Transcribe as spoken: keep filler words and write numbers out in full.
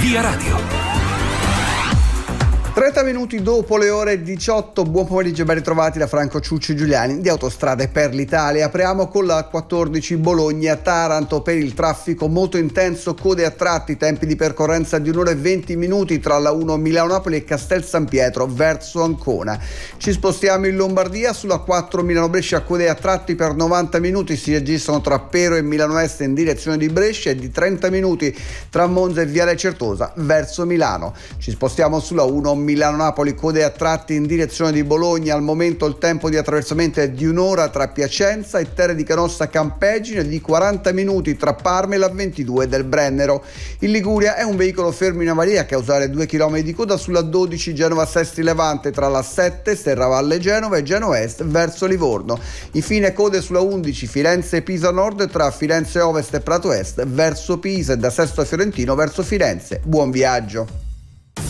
Via Radio. trenta minuti dopo le ore diciotto, buon pomeriggio e ben ritrovati da Franco Ciucci Giuliani di Autostrade per l'Italia. Apriamo con la quattordici Bologna-Taranto. Per il traffico molto intenso, code a tratti, tempi di percorrenza di un'ora e venti minuti tra la uno Milano-Napoli e Castel San Pietro verso Ancona. Ci spostiamo in Lombardia sulla quattro Milano-Brescia, code a tratti per novanta minuti si registrano tra Pero e Milano Est in direzione di Brescia e di trenta minuti tra Monza e Viale Certosa verso Milano. Ci spostiamo sulla uno Milano-Napoli, code a tratti in direzione di Bologna. Al momento il tempo di attraversamento è di un'ora tra Piacenza e Terre di Canossa Campeggine e di quaranta minuti tra Parma e la ventidue del Brennero. In Liguria è un veicolo fermo in avaria a causare due chilometri di coda sulla dodici Genova-Sesti Levante tra la sette Serravalle Genova e Genoa Est verso Livorno. Infine code sulla undici Firenze-Pisa Nord tra Firenze Ovest e Prato Est verso Pisa e da Sesto Fiorentino verso Firenze. Buon viaggio.